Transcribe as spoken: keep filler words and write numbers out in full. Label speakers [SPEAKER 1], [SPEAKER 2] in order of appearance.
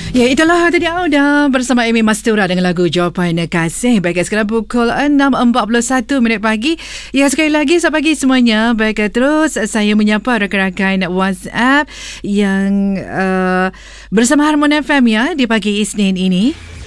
[SPEAKER 1] Ya, itulah tadi Auda bersama Amy Mastura dengan lagu Jawapan Kasih. Baik, sekarang pukul enam empat puluh satu minit pagi. Ya, sekali lagi selamat pagi semuanya. Baik, terus saya menyapa rakan-rakan WhatsApp yang uh, bersama Harmon F M ya di pagi Isnin ini.